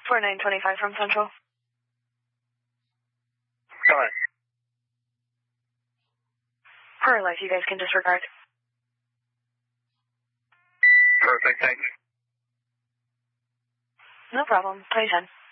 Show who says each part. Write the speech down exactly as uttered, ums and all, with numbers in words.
Speaker 1: four nine two five from Central.
Speaker 2: Come on.
Speaker 1: For life, you guys can disregard.
Speaker 2: Perfect, thanks.
Speaker 1: No problem. twenty ten.